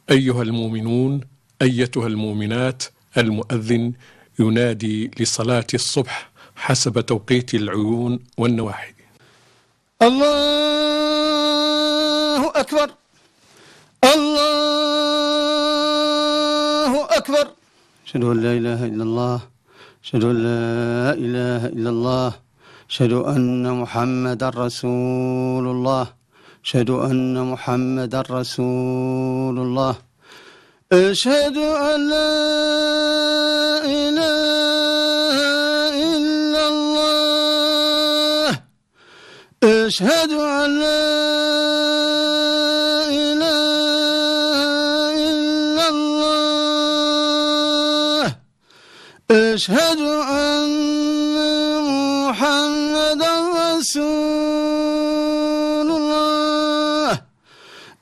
أيها المؤمنون، أيتها المؤمنات، المؤذن ينادي لصلاة الصبح حسب توقيت العيون والنواحي. الله أكبر، الله أكبر، أشهد أن لا إله إلا الله، أشهد أن لا إله إلا الله، أشهد أن محمدا رسول الله، أشهد أن محمدا رسول الله، أشهد أن لا إله إلا الله، أشهد أن لا إله إلا الله، أشهد أن محمدا رسول